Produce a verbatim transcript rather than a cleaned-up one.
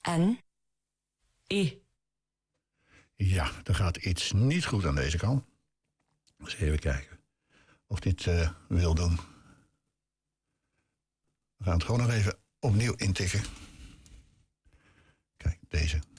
N. I. Ja, er gaat iets niet goed aan deze kant. Dus even kijken of dit uh, wil doen. We gaan het gewoon nog even opnieuw intikken. Kijk, deze.